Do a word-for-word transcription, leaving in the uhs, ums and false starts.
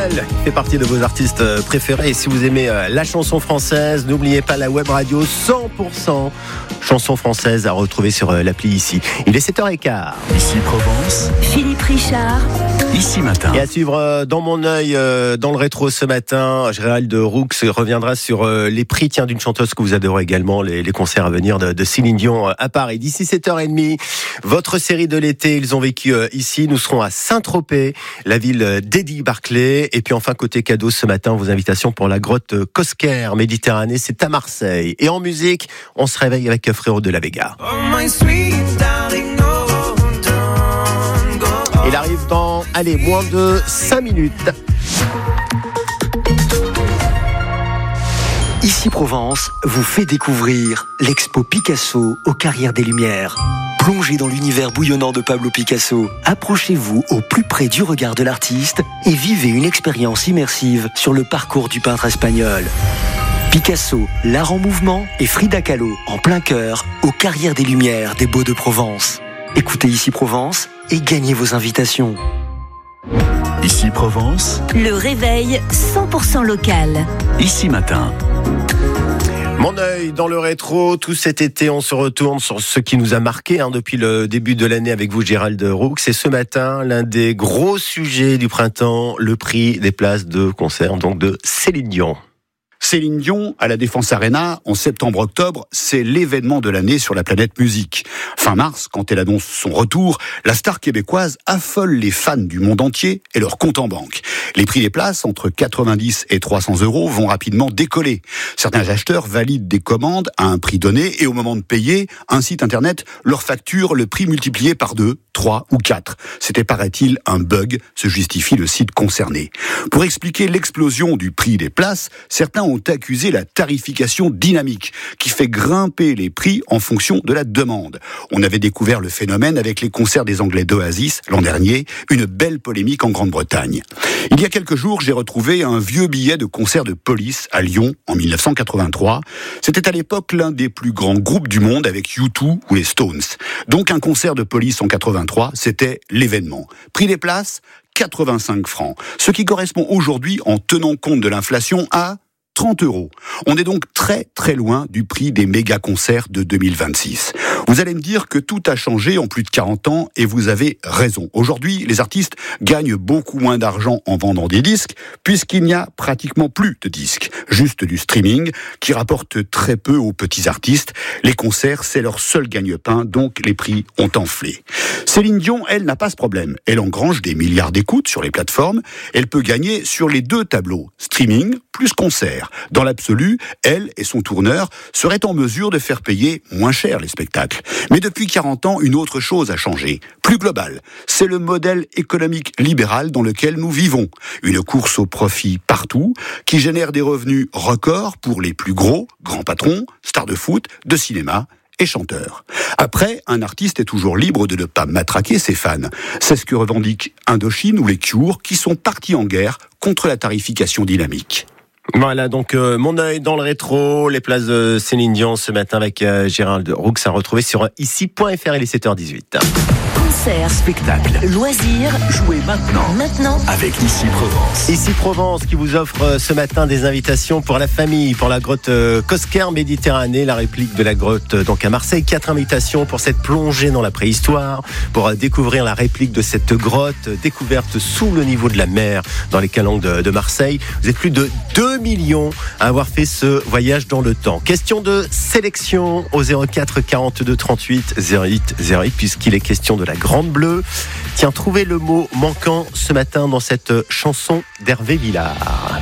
Brel fait partie de vos artistes préférés. Et si vous aimez la chanson française, n'oubliez pas la web radio cent pour cent chanson française à retrouver sur l'appli Ici. Il est sept heures quinze. Ici Provence. Philippe Richard. Ici Matin. Et à suivre dans mon œil, dans le rétro ce matin, Gérald Roux reviendra sur les prix tiens, d'une chanteuse que vous adorez également, les, les concerts à venir de, de Céline Dion à Paris. D'ici sept heures trente, votre série de l'été, ils ont vécu ici. Nous serons à Saint-Tropez, la ville d'Eddie Barclay. Et puis enfin, côté cadeau ce matin, vos invitations pour la grotte Cosquer Méditerranée, c'est à Marseille. Et en musique, on se réveille avec Frérot de la Vega. Il arrive dans, allez, moins de cinq minutes. Ici Provence vous fait découvrir l'expo Picasso aux Carrières des Lumières. Plongez dans l'univers bouillonnant de Pablo Picasso. Approchez-vous au plus près du regard de l'artiste et vivez une expérience immersive sur le parcours du peintre espagnol. Picasso, l'art en mouvement et Frida Kahlo en plein cœur aux Carrières des Lumières des Baux de Provence. Écoutez Ici Provence et gagnez vos invitations. Ici Provence. Le réveil cent pour cent local. Ici Matin. Mon œil dans le rétro, tout cet été on se retourne sur ce qui nous a marqué hein, depuis le début de l'année avec vous Gérald Roux. Et ce matin, l'un des gros sujets du printemps, le prix des places de concert donc de Céline Dion. Céline Dion à la Défense Arena en septembre-octobre, c'est l'événement de l'année sur la planète musique. Fin mars, quand elle annonce son retour, la star québécoise affole les fans du monde entier et leur compte en banque. Les prix des places, entre quatre-vingt-dix et trois cents euros, vont rapidement décoller. Certains acheteurs valident des commandes à un prix donné et au moment de payer, un site internet leur facture le prix multiplié par deux, trois ou quatre. C'était, paraît-il, un bug, se justifie le site concerné. Pour expliquer l'explosion du prix des places, certains ont accusé la tarification dynamique, qui fait grimper les prix en fonction de la demande. On avait découvert le phénomène avec les concerts des Anglais d'Oasis l'an dernier, une belle polémique en Grande-Bretagne. Il y a quelques jours, j'ai retrouvé un vieux billet de concert de Police à Lyon en dix-neuf cent quatre-vingt-trois. C'était à l'époque l'un des plus grands groupes du monde avec U deux ou les Stones. Donc un concert de Police en quatre-vingt-trois, c'était l'événement. Prix des places, quatre-vingt-cinq francs. Ce qui correspond aujourd'hui, en tenant compte de l'inflation, à trente euros. On est donc très très loin du prix des méga-concerts de deux mille vingt-six. Vous allez me dire que tout a changé en plus de quarante ans et vous avez raison. Aujourd'hui, les artistes gagnent beaucoup moins d'argent en vendant des disques puisqu'il n'y a pratiquement plus de disques. Juste du streaming qui rapporte très peu aux petits artistes. Les concerts, c'est leur seul gagne-pain, donc les prix ont enflé. Céline Dion, elle, n'a pas ce problème. Elle engrange des milliards d'écoutes sur les plateformes. Elle peut gagner sur les deux tableaux, streaming plus concert. Dans l'absolu, elle et son tourneur seraient en mesure de faire payer moins cher les spectacles. Mais depuis quarante ans, une autre chose a changé, plus globale. C'est le modèle économique libéral dans lequel nous vivons. Une course au profit partout, qui génère des revenus records pour les plus gros, grands patrons, stars de foot, de cinéma et chanteurs. Après, un artiste est toujours libre de ne pas matraquer ses fans. C'est ce que revendiquent Indochine ou les Cure, qui sont partis en guerre contre la tarification dynamique. Voilà, donc euh, mon œil dans le rétro, les places de Céline Dion ce matin avec euh, Gérald Roux à retrouver sur ici point f r. Il est sept heures dix-huit. Concert, spectacle, loisirs, jouez maintenant. Maintenant, avec Ici Provence. Ici Provence qui vous offre euh, ce matin des invitations pour la famille, pour la grotte euh, Cosquer Méditerranée, la réplique de la grotte euh, donc à Marseille. Quatre invitations pour cette plongée dans la préhistoire, pour euh, découvrir la réplique de cette grotte euh, découverte sous le niveau de la mer dans les calanques de, de Marseille. Vous êtes plus de deux millions à avoir fait ce voyage dans le temps. Question de sélection au zéro quatre quarante-deux trente-huit zéro huit zéro huit puisqu'il est question de la Grande Bleue. Tiens, trouvez le mot manquant ce matin dans cette chanson d'Hervé Villard.